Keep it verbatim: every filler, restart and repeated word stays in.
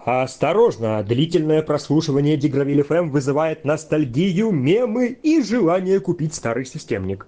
Осторожно, длительное прослушивание Дигровиль эф эм вызывает ностальгию, мемы и желание купить старый системник.